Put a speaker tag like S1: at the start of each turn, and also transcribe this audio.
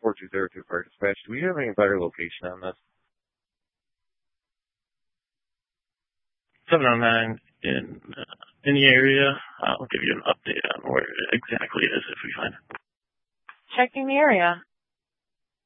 S1: 4202 Fire Dispatch. Do we have any better location on this?
S2: 709 in the area. I'll give you an update on where it exactly is if we find it.
S3: Checking the area.